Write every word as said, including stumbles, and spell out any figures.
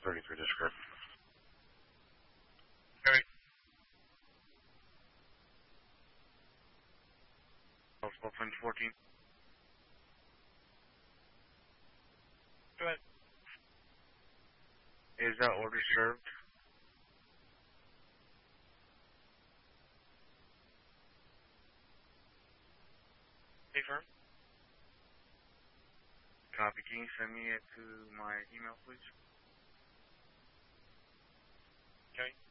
thirty-three district. Okay. twelve fourteen. Go ahead. Is that order served? Confirm. Copy. Can you send me it to my email, please? Okay.